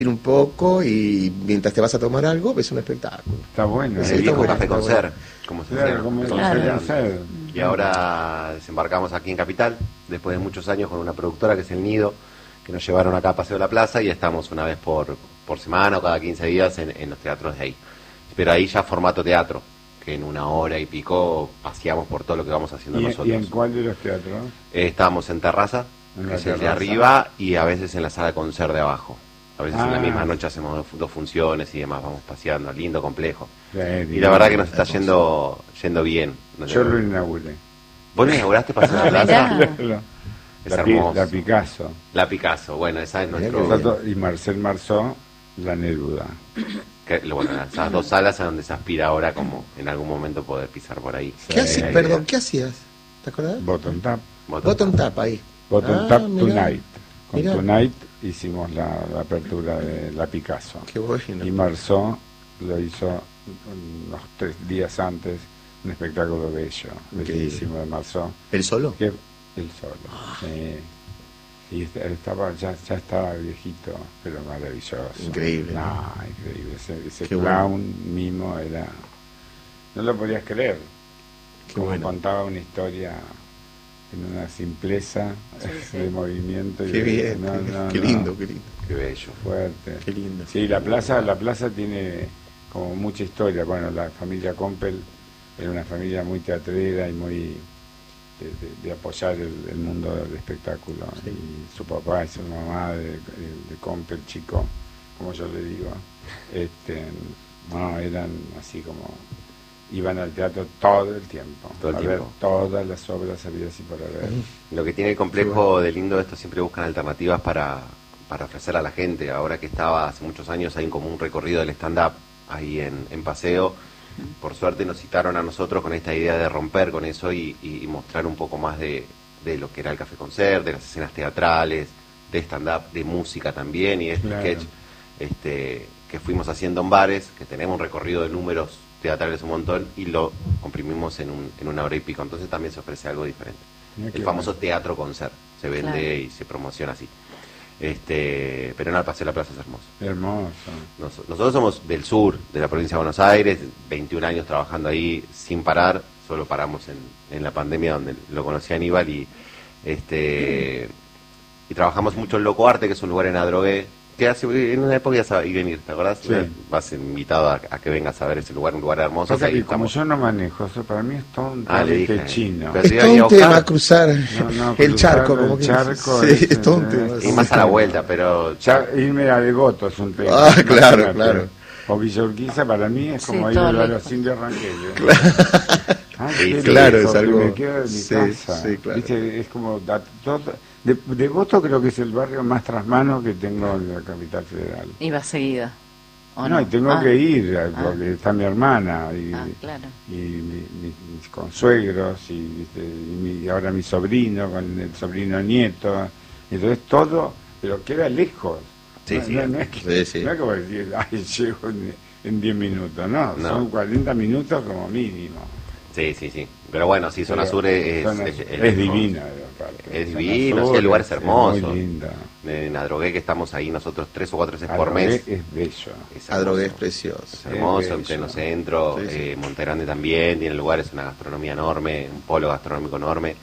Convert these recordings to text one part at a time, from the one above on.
un poco y mientras te vas a tomar algo ves un espectáculo. Está bueno. Sí, El viejo bueno, café está con bueno. ser, como se Claro, hacía. como Claro. hacer. Y ahora desembarcamos aquí en Capital, después de muchos años con una productora que es El Nido, que nos llevaron acá a Paseo de la Plaza y estamos una vez por semana o cada 15 días en los teatros de ahí. Pero ahí ya formato teatro, que en 1 hora y pico paseamos por todo lo que vamos haciendo nosotros. ¿Y en cuál de los teatros? Estábamos en Terraza, En que la es el de terraza. arriba, y a veces en la sala de concert de abajo. A veces en la Ah. misma noche hacemos dos funciones y demás, vamos paseando, lindo, complejo. Sí, Y la verdad que nos está yendo bien. Yo lo inauguré. ¿Vos lo inauguraste Paseo de la Ah, Plaza? mirá. Es hermoso. La Picasso. La Picasso, bueno, esa es Mirá nuestro... qué bien. Y Marcel Marceau, la Neruda. bueno, esas dos salas a donde se aspira ahora como en algún momento poder pisar por ahí. ¿Qué hacías? La Perdón, idea. ¿qué hacías? ¿Te acordás? Bottom Tap. Bottom Tap ahí. Bottom Tap mirá. Tonight. Con Mirá. Tonight hicimos la apertura de la Picasso. Qué bueno. Y Marceau lo hizo unos 3 días antes, un espectáculo bello, Increíble. bellísimo de Marceau, ¿El solo? que él solo. Y ya estaba viejito, pero maravilloso. Increíble. No, increíble. Ese Qué clown mimo era... No lo podías creer. Qué Como bueno. contaba una historia en una simpleza de movimiento. Y Qué bien. Qué lindo, qué lindo. Qué bello. Fuerte. Qué lindo. Sí, la plaza tiene como mucha historia. Bueno, la familia Compel era una familia muy teatrera y muy de apoyar el mundo del espectáculo. Sí. Y su papá y su mamá de Compel, chico, como yo le digo, no, eran así como... Iban al teatro todo el tiempo, Todo el a tiempo. ver todas las obras habidas y por haber. Lo que tiene el complejo de lindo esto, siempre buscan alternativas para ofrecer a la gente. Ahora que estaba hace muchos años, hay como un recorrido del stand-up ahí en Paseo. Por suerte nos citaron a nosotros con esta idea de romper con eso y mostrar un poco más de lo que era el Café Concert, de las escenas teatrales, de stand-up, de música también, y de este Claro. sketch que fuimos haciendo en bares, que tenemos un recorrido de números teatrales un montón y lo comprimimos en 1 hora y pico. Entonces también se ofrece algo diferente. Mirá qué El famoso bueno. teatro concert se vende Claro. y se promociona así. Pero no, el Paseo de la Plaza es hermoso. Hermoso. Nosotros somos del sur, de la provincia de Buenos Aires, 21 años trabajando ahí sin parar, solo paramos en la pandemia donde lo conocí a Aníbal y trabajamos mucho en Loco Arte, que es un lugar en Adrogué, que hace en una época ya sabía venir, ¿te acordás? Sí. Vas invitado a que vengas a ver ese lugar, un lugar hermoso. Pasa que ahí que como estamos. yo no manejo, eso para mí es todo un Ah, le trámite dije. chino. Pero Es te iba todo a ir a un tema buscar. cruzar No, el cruzar charco, el como que charco sí, es todo un es- tema. Y más a la vuelta, pero Irme a Devoto es un tema. Ah, claro, Imagínate. claro. O Villa Urquiza para mí es Sí, como ir todo a los lejos. indios ranqueles. Ay, Sí, qué claro, lejos, es algo- que me quedo en mi sí, casa. sí, claro. ¿Viste? Es como Devoto creo que es el barrio más trasmano que tengo en la capital federal. Iba seguida. ¿o No, y tengo Ah, que ir, Ah. porque está mi hermana y, claro. y mis consuegros y ahora mi sobrino con el sobrino nieto. Entonces todo, pero queda lejos. Sí, no, sí. no es que, Sí, sí. no es como decir, ay, llego en 10 minutos, no, No. son 40 minutos como mínimo. sí. Pero bueno, sí, Zona Sur es divina. aparte. Es Zona divino, Sur sí, el lugar es hermoso. muy linda. En Adrogué, que estamos ahí nosotros 3 o 4 veces por Adrogué mes. es bello. Es hermoso. Adrogué es precioso. Es hermoso, Es en bello. pleno centro. Sí, sí. Monte Grande también tiene lugares, una gastronomía enorme, un polo gastronómico enorme.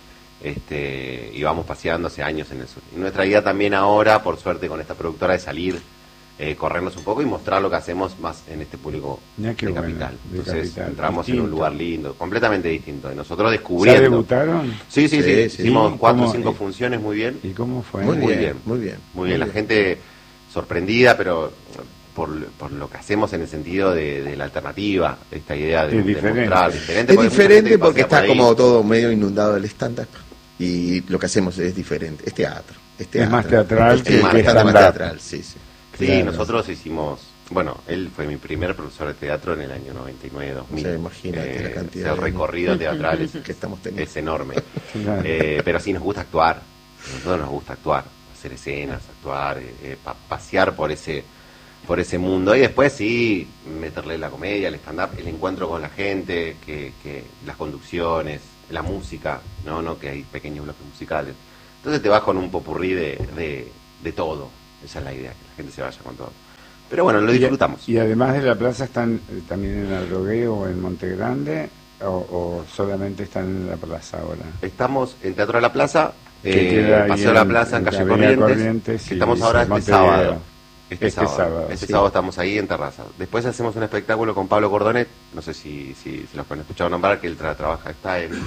Y vamos paseando hace años en el sur. Y nuestra idea también ahora, por suerte con esta productora, es salir, corrernos un poco y mostrar lo que hacemos más en este público Mirá qué de bueno, capital. de Entonces capital. entramos en Distinto. un lugar lindo, completamente distinto. Y nosotros ¿Ya descubriendo. debutaron? Sí, Sí, sí. hicimos ¿Y 4 o cómo- 5 funciones muy bien. ¿Y cómo fue? Muy bien, bien. muy bien. Muy bien, la gente sorprendida, pero por lo que hacemos en el sentido de la alternativa, esta idea de, Es diferente. mostrar diferente. Es porque hay mucha gente diferente que porque pasea por está ahí. como todo medio inundado del stand-up y lo que hacemos es diferente. Es teatro. Es más teatral Es que bastante más stand-up. teatral, sí, sí. Sí, Claro. nosotros hicimos, bueno, él fue mi primer profesor de teatro en el año 99-2000. O sea, imagínate la cantidad El de- recorrido teatral que estamos teniendo. es enorme. Claro. Pero sí nos gusta actuar, a nosotros nos gusta actuar, hacer escenas, actuar, pasear por ese mundo y después sí meterle la comedia, el stand-up, el encuentro con la gente, que las conducciones, la música, no que hay pequeños bloques musicales. Entonces te vas con un popurrí de todo, esa es la idea, que la gente se vaya con todo. Pero bueno, lo disfrutamos. Y además de la plaza, ¿están también en Adrogué o en Monte Grande? O solamente están en la plaza ahora? Estamos en Teatro de la Plaza, Que queda ahí Paseo de la Plaza, en Calle Corrientes. sí, Estamos ahora este Montevideo. sábado. Este sábado, sábado. Este sí. sábado estamos ahí en Terraza. Después hacemos un espectáculo con Pablo Cordonet, no sé si los han escuchado nombrar, que él trabaja, está en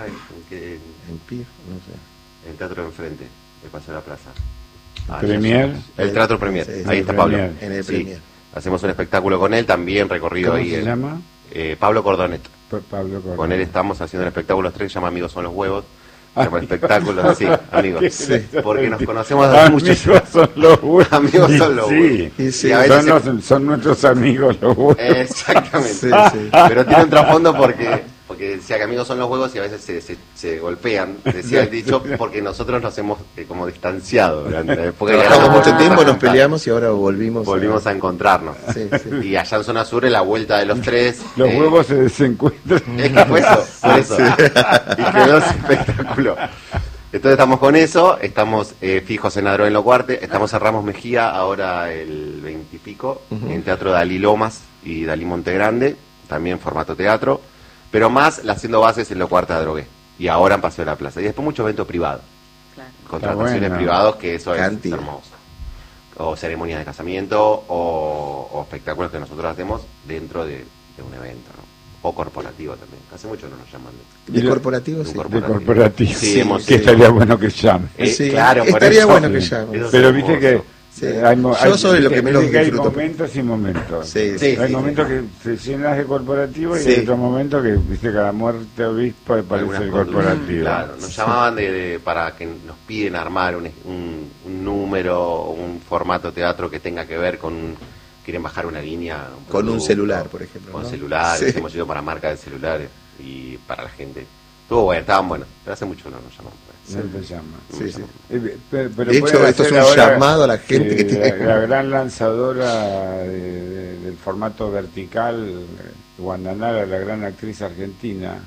En Pío, no sé. el Teatro de Enfrente, de Paseo de la Plaza. Premier. El Teatro Premier, Sí, ahí sí, está Pablo. Premier. En el Sí. Premier. Hacemos un espectáculo con él, también recorrido ¿Cómo ahí. se llama? Pablo Cordonet. Pablo Cordonet. Con él estamos haciendo un espectáculo, los tres, se llama Amigos son los huevos. Se llama el espectáculo, sí, amigos. Sí. Porque nos conocemos hace muchos Amigos son los huevos. Amigos son los Sí. huevos. Y sí, Y a veces Son nuestros amigos los huevos. Exactamente. Sí, sí. Pero tiene un trasfondo porque decía que amigos son los huevos y a veces se golpean, decía el dicho, porque nosotros nos hemos como distanciado. Porque Trabajamos mucho ganamos tiempo, nos bastante. peleamos y ahora volvimos A encontrarnos. Sí, sí. Y allá en Zona Sur, en la vuelta de los tres. Los huevos se desencuentran. Es que fue eso, por eso. Y quedó ese espectáculo. Entonces estamos con eso, estamos fijos en Adrogué en Locuarte, estamos en Ramos Mejía ahora el 20 y pico, en Teatro Dalí Lomas y Dalí Monte Grande, también formato teatro, pero más haciendo bases en Locuarte de Adrogué y ahora en Paseo de la Plaza. Y después mucho evento privado, Claro. contrataciones bueno. privados, que eso Cantidad. es hermoso. O ceremonias de casamiento o espectáculos que nosotros hacemos dentro de un evento, ¿no? O corporativo también. Hace mucho no nos llaman De Y lo- corporativo, de sí. un De corporativo. Sí, hemos que sido. estaría bueno que llame. Sí, Claro, por estaría eso. bueno que llame. Eso es Pero hermoso. viste que Sí. hay, Yo soy lo que menos viste que hay disfruto. momentos y momentos. Sí, sí, hay sí, momentos que te llenas de corporativo y Sí. hay otros momentos que viste cada muerte obispo parece Algunas el conductas. corporativo. Claro, nos llamaban para que nos piden armar un número, un formato teatro que tenga que ver quieren bajar una línea. Con un producto, celular, por ejemplo, Con ¿no? celulares, Sí. hemos ido para marcas de celulares y para la gente. Estuvo bueno, estaban buenos, pero hace mucho no nos llamaban. No te llama. Sí, sí. Pero De hecho, pueden esto es hacer un ahora, llamado a la gente que tiene- la gran lanzadora del formato vertical, Guandanara, la gran actriz argentina.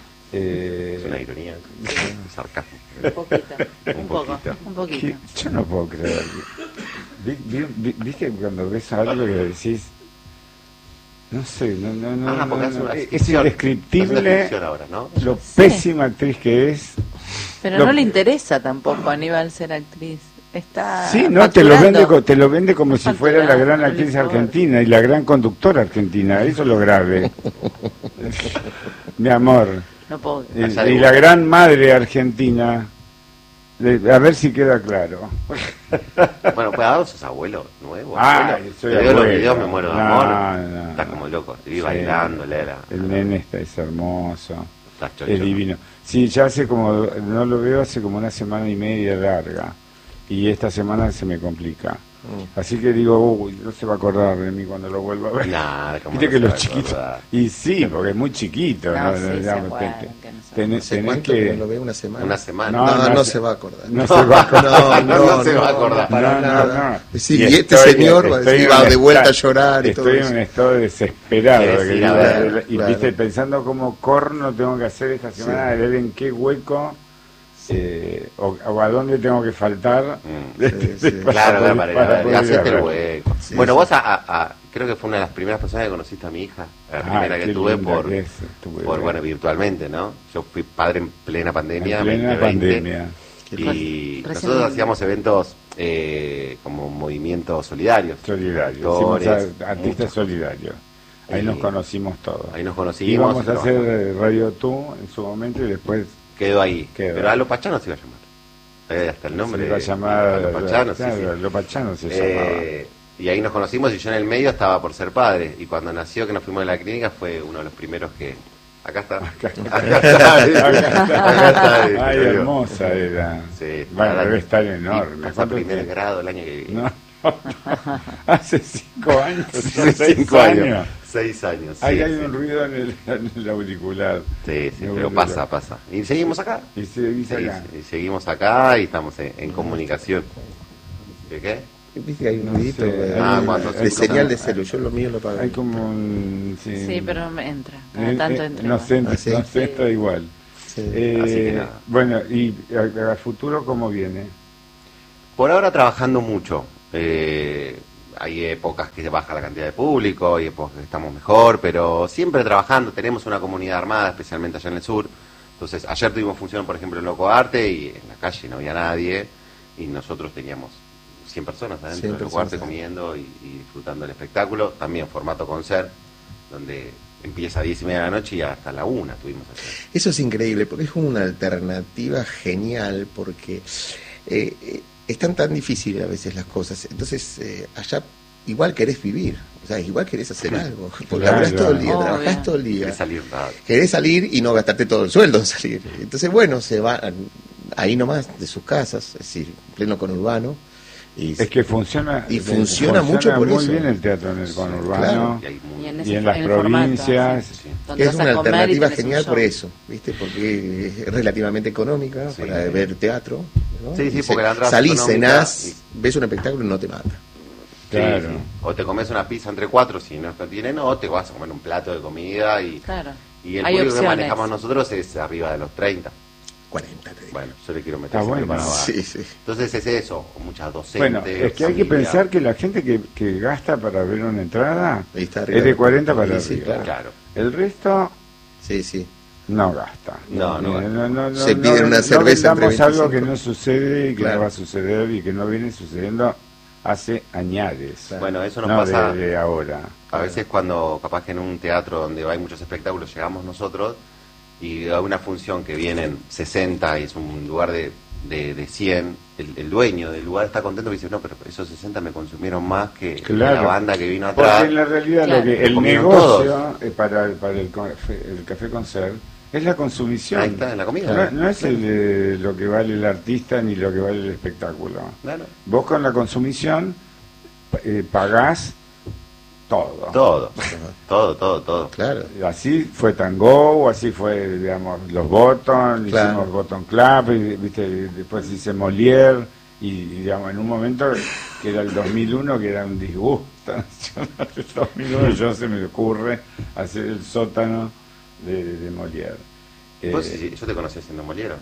Es una ironía, un sarcasmo. Un poquito. Un Un poco. poquito. Un que poquito. yo no puedo creer. ¿Viste cuando ves algo que decís? No sé, no, Porque hace una es ficción. Hace una indescriptible ficción ahora, ¿no? lo pésima actriz que es. Pero Lo- no le interesa tampoco a Aníbal ser actriz. Está Sí, no, te lo facturando. te lo vende como si fuera la Facturando, gran no actriz le importa. argentina y la gran conductora argentina, eso es lo grave. Mi amor. No puedo. Allá de Y la gran madre argentina, a ver si queda claro. Bueno, pues a dado sus abuelos nuevos. Ah, abuelo. soy Te veo los abuelo. videos, me muero de No, amor. no. Estás como loco, te vi Sí. bailándole. El nene es hermoso, Estás chocho. es divino. Sí, ya hace como, no lo veo hace como una semana y media larga, y esta semana se me complica. Así que digo, uy, no se va a acordar de mí cuando lo vuelva a ver. Nada, como Viste no que se los va a chiquitos. acordar. Y sí, porque es muy chiquito. No, ¿no? sí, se Digamos, acuerdan, que no se No tenés sé cuánto que que. no lo veo, una semana. Una semana. No se va a acordar. No se va a acordar. No se va a acordar. para nada. Sí, Y y este estoy- señor va a estoy decir, en va un de vuelta a estado- llorar y todo Estoy en eso. un estado desesperado. Querés que ir a digo, ver, y claro. viste, pensando como corno tengo que hacer esta semana, de ver en qué hueco o a dónde tengo que faltar. Sí, sí. Claro, para poder hacerte el verlo. hueco. Sí, Bueno, sí. vos creo que fue una de las primeras personas que conociste a mi hija. La primera Ay, que qué tuve linda que es, bueno, virtualmente, ¿no? Yo fui padre en plena pandemia, En plena 2020. pandemia. Y Recién- nosotros hacíamos eventos como movimientos solidarios. Solidario, Actores, hicimos artistas muchas solidarios. Ahí Y nos conocimos todos. Ahí nos conocimos. Íbamos a hacer trabajamos. Radio Tú en su momento y después Quedó ahí. Quedó. Pero a Lo Pachano se iba a llamar. Hasta el nombre. se iba a llamar a Lo Pachano, sí, claro, sí. Lo Pachano se llamaba. Y ahí nos conocimos y yo en el medio estaba por ser padre. Y cuando nació, que nos fuimos de la clínica, fue uno de los primeros que... Acá está. Acá está. Acá está. Ay, te digo. hermosa era. Sí, Bueno, para- debe estar y enorme. pasa ¿Cuánto primer tiene? grado el año que viene. No. Hace 5 años. Hace 6 5 años. años. 6 años. Sí, Ahí hay sí. un ruido en el auricular. Sí, sí, Me pero vuelve pasa, loco. pasa. Y seguimos acá. Y seguís Sí, acá. sí, y seguimos acá y estamos en comunicación. ¿De qué? Viste que hay un No ruidito sé. Cuando de se- señal de celu. Yo lo mío lo pago. Hay como un... Sí, pero me entra. Cada tanto entra. Nos igual. entra, ¿Ah, sí? nos entra igual. Sí. Así que nada. Bueno, y a futuro, ¿cómo viene? Por ahora trabajando mucho. hay épocas que baja la cantidad de público, hay épocas que estamos mejor, pero siempre trabajando. Tenemos una comunidad armada, especialmente allá en el sur. Entonces, ayer tuvimos función, por ejemplo, en Loco Arte, y en la calle no había nadie, y nosotros teníamos 100 personas adentro del Loco Arte comiendo y disfrutando del espectáculo. También formato concert, donde empieza a 10:30 de la noche y hasta la 1 tuvimos ayer. Eso es increíble, porque es como una alternativa genial, porque están tan difíciles a veces las cosas. Entonces, allá igual querés vivir, o sea, igual querés hacer algo, porque laburás todo el día, trabajás todo el día. Querés salir y no gastarte todo el sueldo en salir. Entonces, bueno, se van ahí nomás de sus casas, es decir, pleno conurbano. Y es que funciona mucho por muy eso. bien el teatro en el conurbano, claro. y en las provincias. Formato, sí. Es una alternativa genial por eso, ¿viste? Porque es relativamente económica para ver teatro, ¿no? Sí, porque la entrada salís, cenás, ves un espectáculo y no te mata. Claro. Sí. O te comes una pizza entre 4 si no tienen, o te vas a comer un plato de comida y el público que manejamos nosotros es arriba de los 30. 40, te digo. Bueno, yo le quiero meter bueno. para abajo. Sí, sí. Entonces es eso, muchas docentes. Bueno, es que hay que pensar que la gente que gasta para ver una entrada es de 40 para arriba. Claro. El resto sí. no gasta. No. Se piden una cerveza entre 25. Algo que no sucede y que Claro. no va a suceder y que no viene sucediendo hace añares. Claro. Bueno, eso nos No pasa de ahora. a veces cuando capaz que en un teatro donde hay muchos espectáculos llegamos nosotros y a una función que vienen 60 y es un lugar de 100, el dueño del lugar está contento y dice, no, pero esos 60 me consumieron más que la banda que vino atrás. Porque en la realidad lo que el negocio para el café concert es la consumición. Ahí está, en la comida. No es lo que vale el artista ni lo que vale el espectáculo. Claro. Vos con la consumición pagás todo. Todo. Claro. Así fue Tango, así fue, digamos, los Bottom, Claro. hicimos Bottom Club, ¿viste? Después hice Molière, y digamos, en un momento que era el 2001, que era un disgusto nacional, el 2001 yo se me ocurre hacer el sótano de Molière. Sí, yo te conocí haciendo Molière.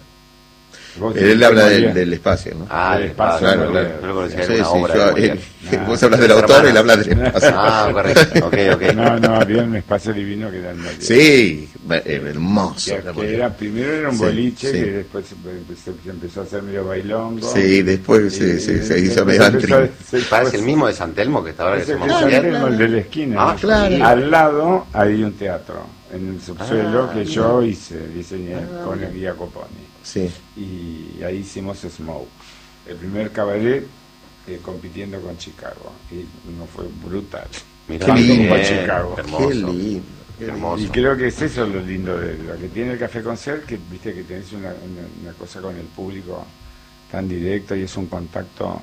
Él habla del espacio, ¿no? Del espacio, claro. Yo lo conocía en Sí, una obra de Molière. vos hablas del autor y él habla del espacio. Correcto. Ok. No, había un espacio divino que era el Molière. Sí, hermoso. Primero era un boliche, que después se empezó a hacer medio bailongo. Sí, después se hizo medio antri. Parece el mismo de San Telmo que está ahora que se llama Molière. El de la esquina. Claro. Al lado hay un teatro, en el subsuelo, que yo diseñé con el guía Coponi. Sí. Y ahí hicimos Smoke, el primer cabaret compitiendo con Chicago. Y uno fue brutal. Mirá, Qué lindo. Chicago. Hermoso. Qué lindo. Hermoso. Y creo que es eso lo lindo de lo que tiene el Café Concert, que viste que tenés una cosa con el público tan directa y es un contacto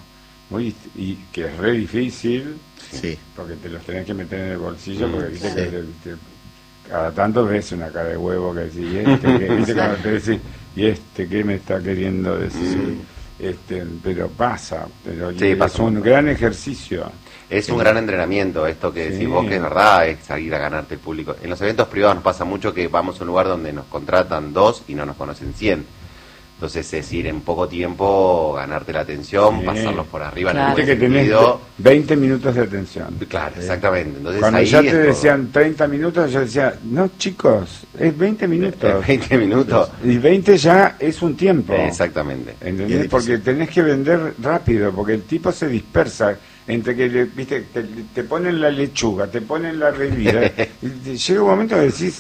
y que es re difícil, Sí. porque te los tenés que meter en el bolsillo, porque viste que cada tanto ves una cara de huevo que decís, ¿y viste cuando te decís, ¿y qué me está queriendo decir? Pero pasa, es un gran ejercicio. Es un gran entrenamiento esto que decís vos, que es verdad, es salir a ganarte el público. En los eventos privados nos pasa mucho que vamos a un lugar donde nos contratan 2 y no nos conocen 100. Entonces es ir en poco tiempo, ganarte la atención, pasarlos por arriba en el buen que tenés sentido. 20 minutos de atención. Claro, exactamente. Entonces, Cuando ahí ya te es todo. decían 30 minutos, yo decía, no chicos, es 20 minutos. 20 minutos. Y 20 ya es un tiempo. Exactamente. ¿Entendés? Porque tenés que vender rápido, porque el tipo se dispersa entre que viste, te ponen la lechuga, te ponen la revira, y llega un momento que decís,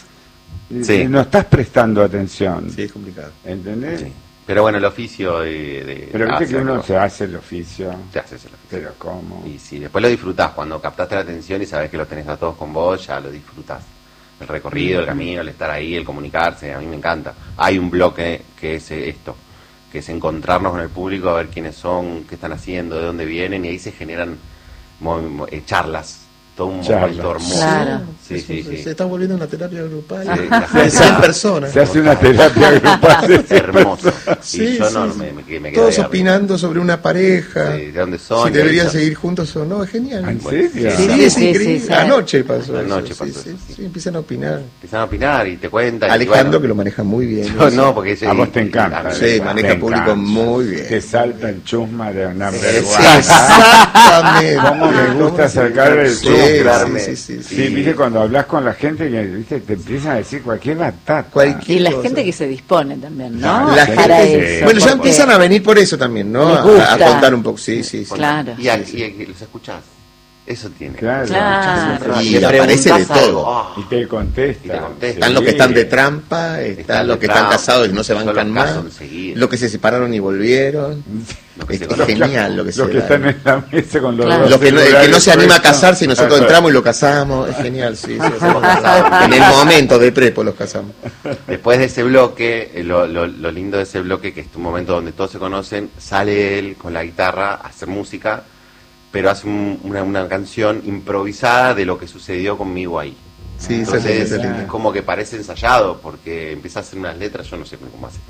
no estás prestando atención. Sí, es complicado. ¿Entendés? Sí. Pero bueno, el oficio Pero viste que uno se hace el oficio. Te haces el oficio. Pero ¿cómo? Y si después lo disfrutás, cuando captaste la atención y sabés que los tenés a todos con vos, ya lo disfrutás. El recorrido, el camino, el estar ahí, el comunicarse, a mí me encanta. Hay un bloque que es esto, que es encontrarnos con el público, a ver quiénes son, qué están haciendo, de dónde vienen, y ahí se generan charlas todo un Charla. momento hermoso. Claro. Sí, sí, sí. Se está volviendo una terapia grupal. Sí, De 100 personas. Se hace una terapia grupal. Es hermoso. Sí, Y yo sí, no, sí. me quedé Todos ahí opinando sobre una pareja. arriba. Sí, de dónde son. Si deberían y eso. seguir juntos o no, es genial. ¿En serio? Sí, Sí, es sí, increíble. sí, sí. Anoche pasó Anoche eso. pasó Sí, eso, sí, sí. sí, empiezan a opinar. Empiezan a opinar y te cuentan. Alejandro, y bueno, que lo maneja muy bien. yo no, porque A vos te encanta. Sí, maneja Te público encanta. muy bien. Te salta el chusma de una Sí, vergüenza. exactamente. ¿Cómo me gusta acercar el Sí, chusma? sí. Sí, viste, cuando hablas con la gente, que viste, te empiezan a decir cualquier batata. Cualquier Y la cosa. gente que se dispone también, ¿no? La Para gente- eso. bueno, ya porque- empiezan a venir por eso también, ¿no? Les A gusta. contar un poco, sí. Claro. Y los escuchás. Eso tiene. Claro. Claro. Y le le aparece preguntás de algo, todo. ah, Y te contesta. Y te contesta. Están los que están de trampa, están los que están casados y no se Son bancan los casos más, enseguida. los que se separaron y volvieron. Los que Es se es conocen. genial lo que se Los que da. están en la mesa con los Claro. dos Los que no, el que no celulares se anima a puestos. casarse y nosotros entramos y lo casamos, es genial, sí. Hemos casado. En el momento de prepo los casamos. Después de ese bloque, lo lindo de ese bloque, que es un momento donde todos se conocen, sale él con la guitarra a hacer música, pero hace una canción improvisada de lo que sucedió conmigo ahí. Sí, eso es lindo, Entonces eso es lindo. es como que parece ensayado, porque empieza a hacer unas letras, yo no sé cómo hace,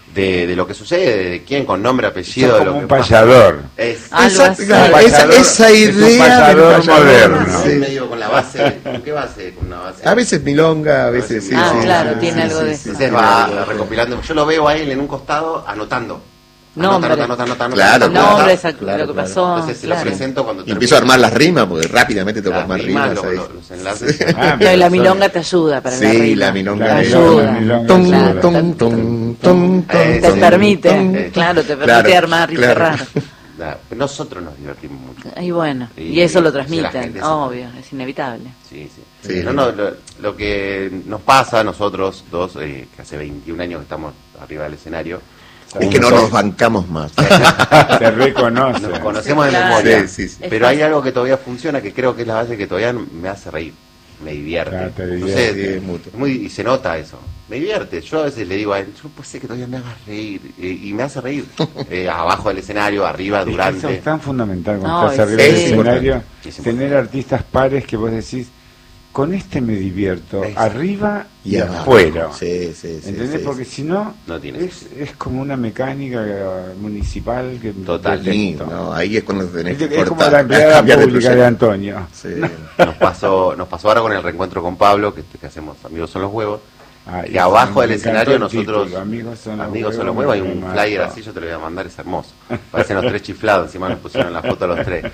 de lo que sucede, de quién, con nombre, apellido, Sos de como lo un que pasa. payador. Es Algo Exacto, así. claro, Payador, esa es un idea del payador payador, moderno. sí. medio con la base, ¿con qué base? Con una base. A veces milonga, a veces sí. Ah, sí, claro, sí, tiene sí, algo sí, de sí, eso. Entonces sí, va sí, sí. recopilando. Yo lo veo a él en un costado anotando. Nombre. Anotando. Claro, Nombres, claro, lo que claro. pasó. Entonces se lo claro. presento cuando Y empiezo a armar las rimas, porque rápidamente tengo que las armar rimas, rimas ahí. los enlaces. Ah, No, y la pero milonga te ayuda para la Sí, rima. la milonga La ayuda. milonga Tum, ayuda. tum, tum, tum, Te tum, permite, tum. claro, te permite Claro, armar y claro. cerrar. Nosotros nos divertimos mucho. Y bueno, Y- y eso lo y la transmiten, gente se- obvio, es inevitable. Sí, sí. Sí. No, lo que nos pasa a nosotros dos, que hace 21 años que estamos arriba del escenario, Es que no nos bancamos más. Te reconoce. nos conocemos de Claro. memoria. Sí, sí. Pero hay algo que todavía funciona, que creo que es la base que todavía me hace reír, me divierte. Claro, te No divierte, sé, sí, es mutuo. y se nota eso. Me divierte. Yo a veces le digo a él, yo no puede ser que todavía me hagas reír. Y me hace reír. Abajo del escenario, arriba, Eso durante. es tan fundamental cuando No, estás arriba es del escenario, importante. tener artistas pares que vos decís, con este me divierto, Es- arriba y abajo. afuera. Sí, sí, sí. ¿Entendés? sí, Porque sí. si no, No tiene es como una mecánica municipal que Total. Sí, detesto. no, ahí es cuando tenés que Es como cortar, la empleada cambiar de pública de proyecto. Antonio. Sí. Nos pasó ahora con el reencuentro con Pablo, que hacemos Amigos son los huevos. Ah, Y abajo me del encantó escenario el nosotros, título, Amigos son los huevos, hay un me flyer mató. así, yo te lo voy a mandar, es hermoso. Parecen los tres chiflados, encima nos pusieron la foto los tres.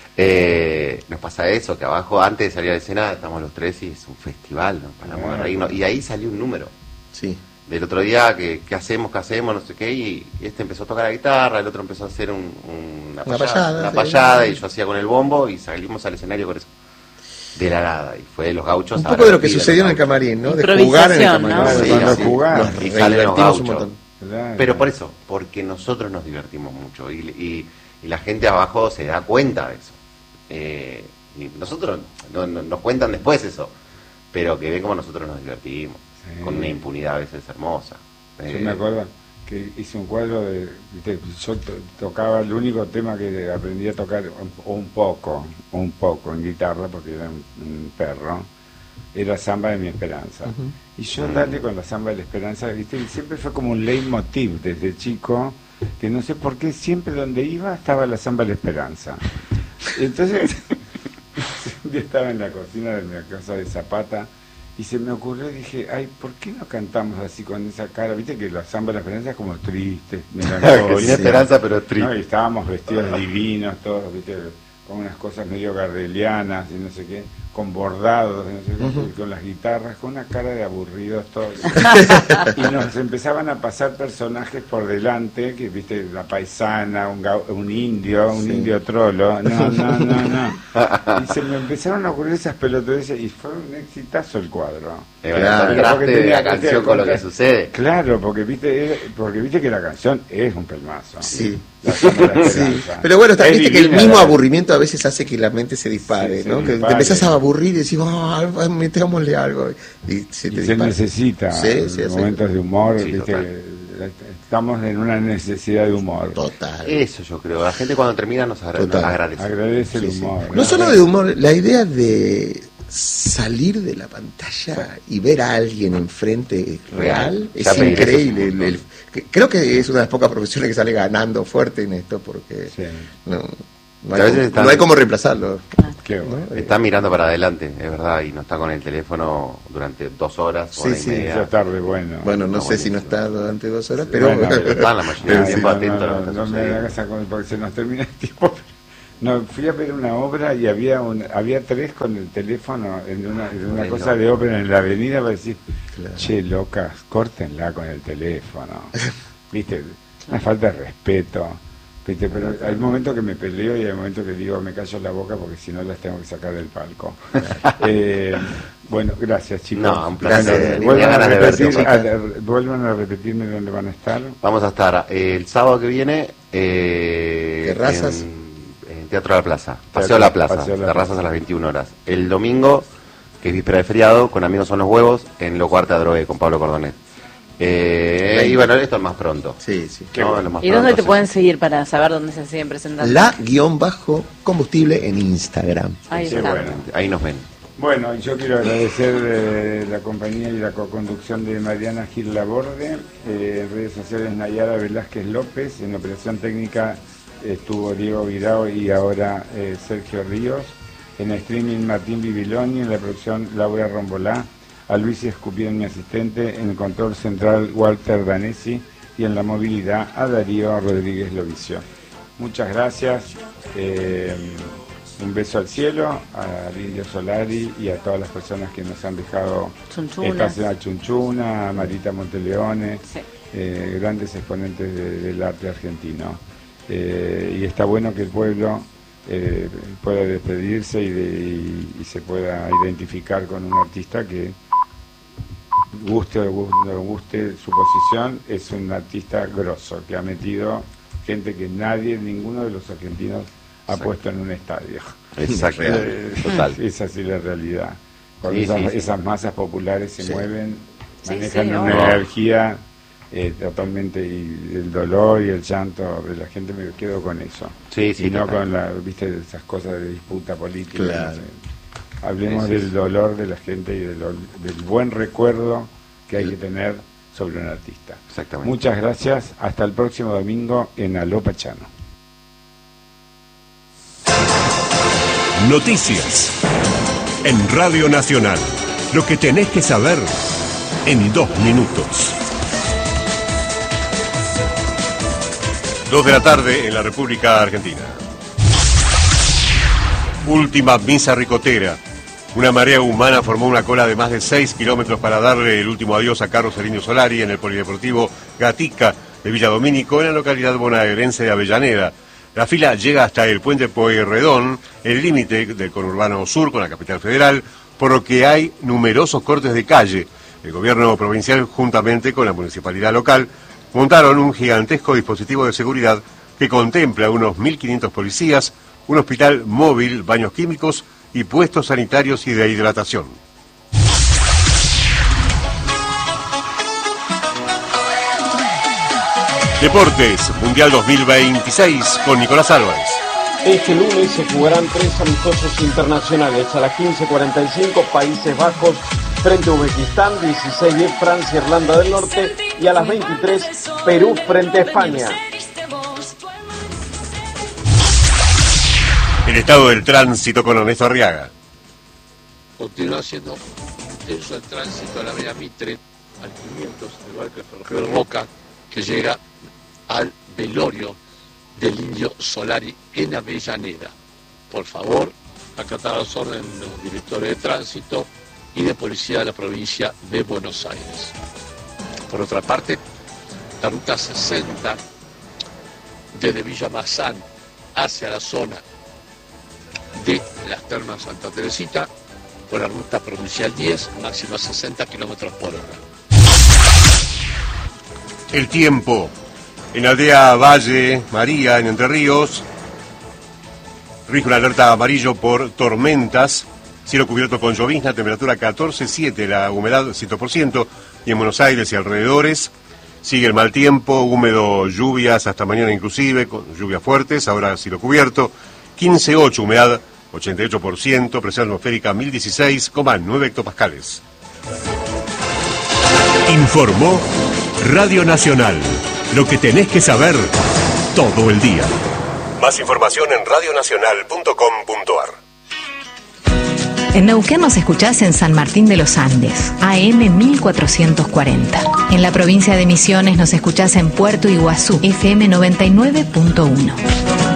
Nos pasa eso, que abajo, antes de salir a la escena, estamos los tres y es un festival, nos paramos de reírnos. Y ahí salió un número. Sí. Del otro día, que ¿qué hacemos? No sé qué, y este empezó a tocar la guitarra, el otro empezó a hacer una payada, sí. payada, y yo hacía con el bombo, y salimos al escenario con eso. De la nada, y fue los gauchos. Un ahora poco de lo que piden sucedió en los el gauchos. camarín, ¿no? De jugar en el Improvisación, ¿no? camarín. Sí, cuando sí. jugás. Nos Y salen los divertimos un gauchos. montón. Claro. Pero por eso, porque nosotros nos divertimos mucho y la gente abajo se da cuenta de eso. Y nosotros nos cuentan después eso, pero que ven como nosotros nos divertimos, Sí. con una impunidad a veces hermosa. Yo me acuerdo que hice un cuadro de, viste, yo tocaba el único tema que aprendí a tocar un poco en guitarra porque era un perro, era Samba de mi Esperanza. Y yo dale con la Samba de la Esperanza, viste, y siempre fue como un leitmotiv desde chico, que no sé por qué siempre donde iba estaba la Samba de la Esperanza. Entonces un día estaba en la cocina de mi casa de Zapata y se me ocurrió, dije, ay, ¿por qué no cantamos así con esa cara? Viste que la Samba de la Esperanza es como triste, Sin melancólica. esperanza, pero ¿No? triste. Y estábamos vestidos divinos, todos, ¿viste? Con unas cosas medio gardelianas y no sé qué, con bordados, y no sé qué, y con las guitarras, con una cara de aburridos todos. Y nos empezaban a pasar personajes por delante, que viste, la paisana, un indio trolo, no. Y se me empezaron a ocurrir esas pelotudeces y fue un exitazo el cuadro. Claro, Contraste porque de tenía la canción con lo que sucede. Claro, porque viste que la canción es un pelmazo. Sí. La Samba de la Sí, Esperanza. pero bueno, Es viste que el divina mismo la- aburrimiento a veces hace que la mente se dispare, Sí, se ¿no? Que te dispare. empezás a aburrir y decís, metámosle algo. Y se te Y se dispara. necesita Sí, sí, en sí. momentos de humor, Sí, ¿viste? total. estamos en una necesidad de humor. Total. Eso yo creo. La gente cuando termina nos agradece. Agradece el Sí, sí. humor. No solo de humor, la idea de salir de la pantalla y ver a alguien enfrente real Ya es me increíble. Creo que es una de las pocas profesiones que sale ganando fuerte en esto, porque Sí. no A veces no hay cómo reemplazarlo. Qué bueno. Está mirando para adelante, es verdad, y no está con el teléfono durante 2 horas, Sí, hora sí, y media. Ya tarde, bueno. Bueno, no No, sé si no buenísimo. está durante 2 horas, pero... Bueno, Pero está la mayoría del tiempo atento a lo que está no me sucediendo. hagas esa cosa porque se nos termina el tiempo. No, fui a ver una obra y había 3 con el teléfono en una Bueno. cosa de ópera en la avenida para decir, Claro. che, locas, córtenla con el teléfono. ¿Viste? Una falta de respeto. ¿Viste? Pero hay momentos que me peleo y hay momentos que digo, me callo la boca porque si no las tengo que sacar del palco. Bueno, gracias, chicos. No, un placer. Gracias. Tenía ganas de verte, chicas. Vuelvan a repetirme dónde van a estar. Vamos a estar el sábado que viene Terrazas. en Teatro de la Plaza, Paseo de la Plaza, Paseo de la terrazas Plaza. a las 21 horas. El domingo, que es víspera de feriado, con Amigos son los huevos, en Lo Cuarta Drogue, con Pablo Cordonet. Y bueno, esto es más pronto. Sí, sí. No, lo más ¿Y dónde pronto, te sí. pueden seguir para saber dónde se siguen presentando? La_combustible en Instagram. Ahí Qué está. bueno. Ahí nos ven. Bueno, y yo quiero agradecer la compañía y la co-conducción de Mariana Gil Laborde, en redes sociales Nayara Velázquez López, en operación técnica estuvo Diego Virao y ahora Sergio Ríos, en streaming Martín Bibiloni, en la producción Laura Rombolá, a Luis Escupien, mi asistente, en el control central Walter Danesi y en la movilidad a Darío Rodríguez Lovicio. Muchas gracias. Un beso al cielo, al Indio Solari y a todas las personas que nos han dejado Chunchuna. a Chunchuna, a Marita Monteleone, Sí. grandes exponentes del arte argentino. Y está bueno que el pueblo pueda despedirse y se pueda identificar con un artista que, guste o no guste su posición, es un artista grosso, que ha metido gente que ninguno de los argentinos ha Exacto. puesto en un estadio. Exacto. Total. Es así la realidad. Cuando Sí, sí, sí. esas masas populares se Sí. mueven, Sí, manejan sí, una obvio. energía totalmente, y el dolor y el llanto de la gente, me quedo con eso. Sí, sí, y no total. con viste, esas cosas de disputa política. Claro. no sé. Hablemos Sí, sí, del sí. dolor de la gente y del buen recuerdo que hay que tener sobre un artista. Exactamente. Muchas gracias. Hasta el próximo domingo en Aló Pachano. Noticias en Radio Nacional. Lo que tenés que saber en 2 minutos. 2 de la tarde en la República Argentina. Última misa ricotera. Una marea humana formó una cola de más de 6 kilómetros para darle el último adiós a Carlos el Indio Solari en el Polideportivo Gatica de Villa Domínico, en la localidad bonaerense de Avellaneda. La fila llega hasta el puente Pueyrredón, el límite del conurbano sur con la capital federal, por lo que hay numerosos cortes de calle. El gobierno provincial, juntamente con la municipalidad local, montaron un gigantesco dispositivo de seguridad que contempla unos 1.500 policías, un hospital móvil, baños químicos y puestos sanitarios y de hidratación. Deportes, Mundial 2026 con Nicolás Álvarez. Este lunes se jugarán 3 amistosos internacionales. A las 15:45 Países Bajos frente a Uzbekistán, 16:10 Francia, Irlanda del Norte y a las 23 Perú frente a España. El estado del tránsito con Ernesto Arriaga. Continúa siendo tenso el tránsito a la avenida Mitre, al 500, igual que el ferrocarril Boca, que llega al velorio del Indio Solari en Avellaneda. Por favor, acatar las órdenes de los directores de tránsito y de policía de la provincia de Buenos Aires. Por otra parte, la ruta 60 desde Villa Mazán hacia la zona de las Termas Santa Teresita, por la ruta provincial 10, máxima 60 kilómetros por hora. El tiempo. En Aldea Valle María, en Entre Ríos, rige una alerta amarillo por tormentas, cielo cubierto con llovizna, temperatura 14,7, la humedad 100%, y en Buenos Aires y alrededores, Sigue el mal tiempo, húmedo, lluvias hasta mañana inclusive, con lluvias fuertes, ahora cielo cubierto. 15,8 humedad, 88%, presión atmosférica 1016,9 hectopascales. Informó Radio Nacional. Lo que tenés que saber todo el día. Más información en radionacional.com.ar. En Neuquén nos escuchás en San Martín de los Andes, AM 1440. En la provincia de Misiones nos escuchás en Puerto Iguazú, FM 99.1.